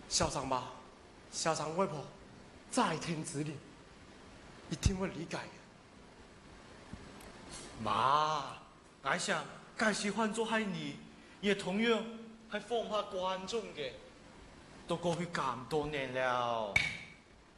校长吧，校长外婆在天之灵，一定会理解的。 妈，我想介是换做係你，也同樣係放下觀眾嘅，都過去咁多年了。